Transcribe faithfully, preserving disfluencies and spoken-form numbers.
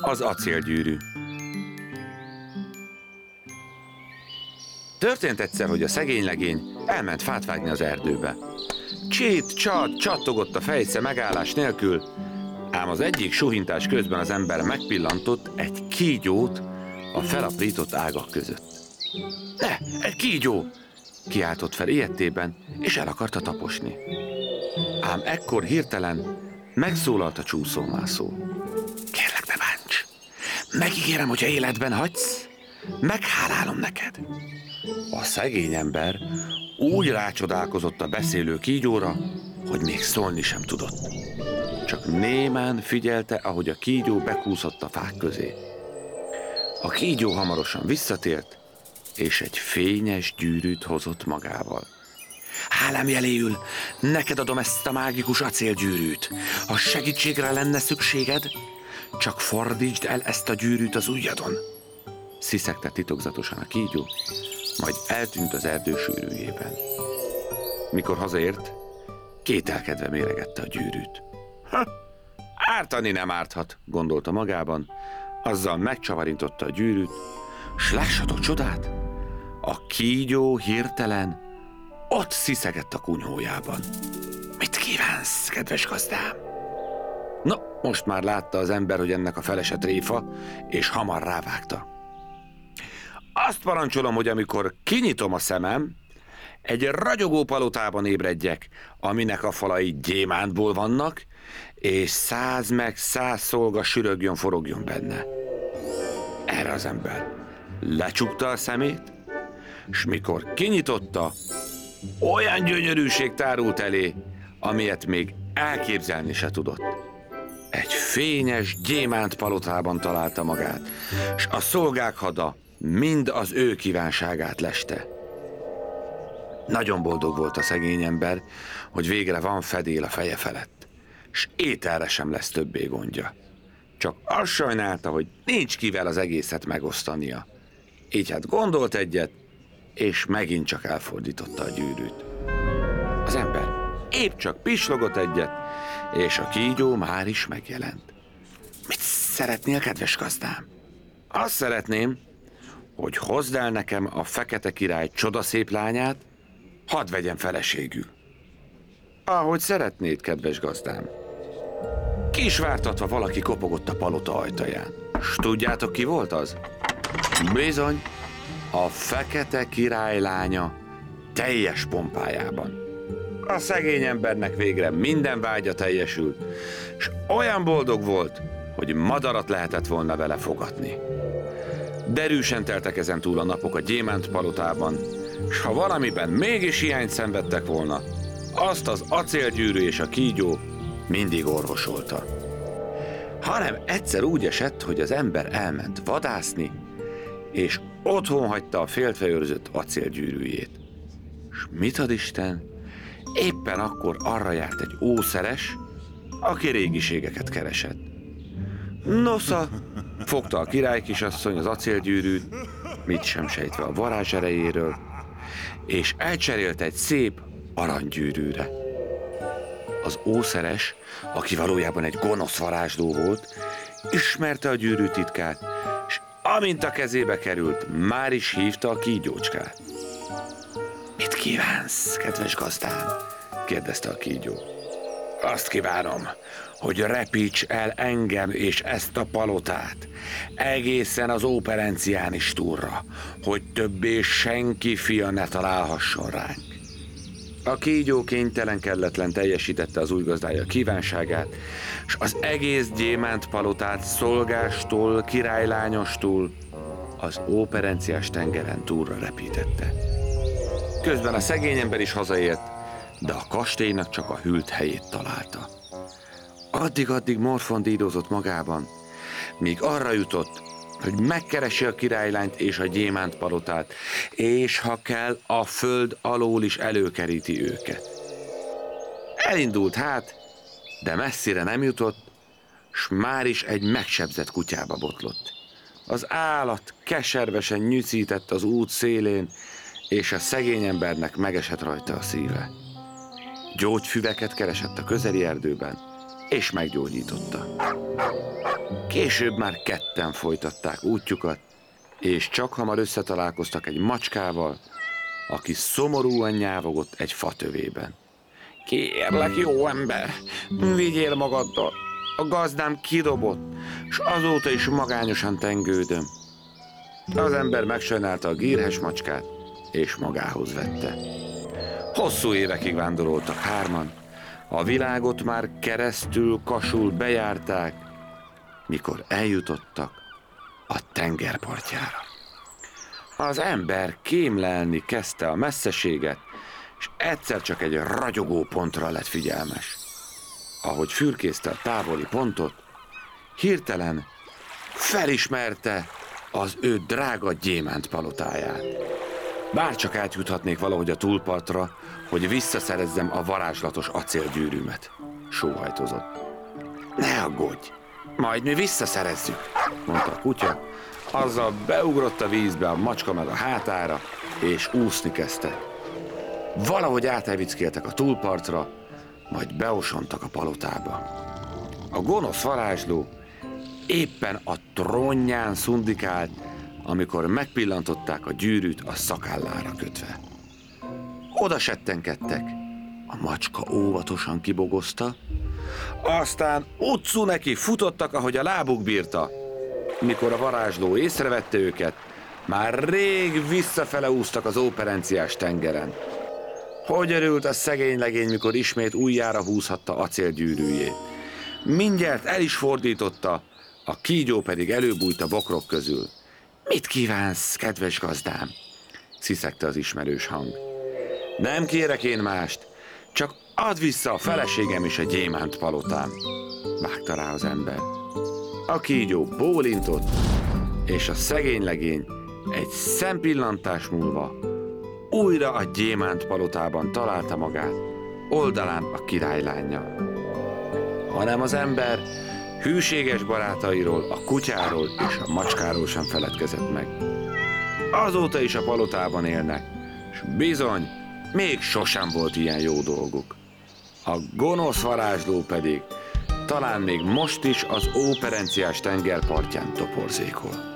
Az acélgyűrű. Történt egyszer, hogy a szegény legény elment fát vágni az erdőbe. Csét, csat, csattogott a fejsze megállás nélkül, ám az egyik suhintás közben az ember megpillantott egy kígyót a felaprított ágak között. Ne, egy kígyó! Kiáltott fel ilyettében, és el akarta taposni. Ám ekkor hirtelen megszólalt a csúszómászó. Kérlek, ne bánts! Megígérem, hogyha életben hagysz, meghálálom neked. A szegény ember úgy rácsodálkozott a beszélő kígyóra, hogy még szólni sem tudott. Csak némán figyelte, ahogy a kígyó bekúszott a fák közé. A kígyó hamarosan visszatért, és egy fényes gyűrűt hozott magával. Hálám jeléül, neked adom ezt a mágikus acélgyűrűt. Ha segítségre lenne szükséged, csak fordítsd el ezt a gyűrűt az ujjadon. Sziszegte titokzatosan a kígyó, majd eltűnt az erdő sűrűjében. Mikor hazaért, kételkedve méregette a gyűrűt. Ha, ártani nem árthat, gondolta magában, azzal megcsavarintotta a gyűrűt, s lássatok csodát, a kígyó hirtelen ott sziszegett a kunyhójában. Mit kívánsz, kedves gazdám? No, most már látta az ember, hogy ennek a felese tréfa, és hamar rávágta. Azt parancsolom, hogy amikor kinyitom a szemem, egy ragyogó palotában ébredjek, aminek a falai gyémántból vannak, és száz meg száz szolga sürögjön, forogjon benne. Erre az ember lecsukta a szemét, s mikor kinyitotta, olyan gyönyörűség tárult elé, amilyet még elképzelni se tudott. Egy fényes gyémánt palotában találta magát, s a szolgák hada mind az ő kívánságát leste. Nagyon boldog volt a szegény ember, hogy végre van fedél a feje felett, s ételre sem lesz többé gondja. Csak azt sajnálta, hogy nincs kivel az egészet megosztania. Így hát gondolt egyet, és megint csak elfordította a gyűrűt. Az ember épp csak pislogott egyet, és a kígyó már is megjelent. Mit szeretnél, kedves gazdám? Azt szeretném, hogy hozd el nekem a fekete király csodaszép lányát, hadd vegyem feleségül. Ahogy szeretnéd, kedves gazdám. Kisvártatva valaki kopogott a palota ajtaján. S tudjátok, ki volt az? Bizony, a fekete király lánya teljes pompájában. A szegény embernek végre minden vágya teljesült, s olyan boldog volt, hogy madarat lehetett volna vele fogatni. Derűsen teltek ezen túl a napok a gyémánt palotában, s ha valamiben mégis hiányt szenvedtek volna, azt az acélgyűrű és a kígyó mindig orvosolta. Hanem egyszer úgy esett, hogy az ember elment vadászni, és otthon hagyta a féltve őrzött acélgyűrűjét. S mit ad Isten? Éppen akkor arra járt egy ószeres, aki régiségeket keresett. Nosza, fogta a királykisasszony az acélgyűrűt, mit sem sejtve a varázs erejéről, és elcserélt egy szép aranygyűrűre. Az ószeres, aki valójában egy gonosz varázsló volt, ismerte a gyűrű titkát, és amint a kezébe került, már is hívta a kígyócskát. Mit kívánsz, kedves gazdám? Kérdezte a kígyó. Azt kívánom, hogy repíts el engem és ezt a palotát egészen az Óperenciánis túlra, hogy többé senki fia ne találhasson ránk. A kígyó kénytelen kelletlen teljesítette az új gazdája kívánságát, és az egész gyémánt palotát szolgástól, királylányostól az Óperenciás tengeren túlra repítette. Közben a szegény ember is hazaért, de a kastélynak csak a hűlt helyét találta. Addig-addig morfondírozott magában, míg arra jutott, hogy megkeresi a királylányt és a gyémánt palotát, és ha kell, a föld alól is előkeríti őket. Elindult hát, de messzire nem jutott, s már is egy megsebzett kutyába botlott. Az állat keservesen nyücített az út szélén, és a szegény embernek megesett rajta a szíve. Gyógyfüveket keresett a közeli erdőben, és meggyógyította. Később már ketten folytatták útjukat, és csak hamar összetalálkoztak egy macskával, aki szomorúan nyávogott egy fatövében. Kérlek, jó ember, vigyél magaddal, a gazdám kidobott, s azóta is magányosan tengődöm. Az ember megsajnálta a gírhes macskát, és magához vette. Hosszú évekig vándoroltak hárman, a világot már keresztül kasul bejárták, mikor eljutottak a tengerpartjára. Az ember kémlelni kezdte a messzeséget, és egyszer csak egy ragyogó pontra lett figyelmes. Ahogy fürkészte a távoli pontot, hirtelen felismerte az ő drága gyémánt palotáját. Bárcsak átjuthatnék valahogy a túlpartra, hogy visszaszerezzem a varázslatos acélgyűrűmet, sóhajtozott. Ne aggódj, majd mi visszaszerezzük, mondta a kutya, azzal beugrott a vízbe a macska meg a hátára, és úszni kezdte. Valahogy átevickéltek a túlpartra, majd beosontak a palotába. A gonosz varázsló éppen a trónján szundikált, amikor megpillantották a gyűrűt a szakállára kötve. Oda settenkedtek, a macska óvatosan kibogozta, aztán utcu neki futottak, ahogy a lábuk bírta. Mikor a varázsló észrevette őket, már rég visszafele úsztak az óperenciás tengeren. Hogy örült a szegény legény, mikor ismét újjára húzhatta acélgyűrűjét. Mindjárt el is fordította, a kígyó pedig előbújt a bokrok közül. Mit kívánsz, kedves gazdám? Sziszegte az ismerős hang. Nem kérek én mást, csak add vissza a feleségem és a gyémánt palotám, vágta rá az ember. A kígyó bólintott, és a szegény legény egy szempillantás múlva újra a gyémánt palotában találta magát, oldalán a királylánya. Hanem az ember hűséges barátairól, a kutyáról és a macskáról sem feledkezett meg. Azóta is a palotában élnek, és bizony, még sosem volt ilyen jó dolguk. A gonosz varázsló pedig talán még most is az óperenciás tengerpartján toporzékol.